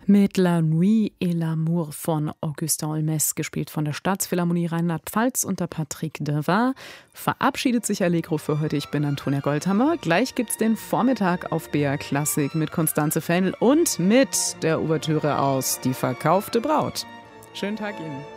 Mit La Nuit et l'amour von Augustin Olmès, gespielt von der Staatsphilharmonie Rheinland-Pfalz unter Patrick Devin, verabschiedet sich Allegro für heute. Ich bin Antonia Goldhammer. Gleich gibt's den Vormittag auf BR Klassik mit Constanze Fennl und mit der Ouvertüre aus Die verkaufte Braut. Schönen Tag Ihnen.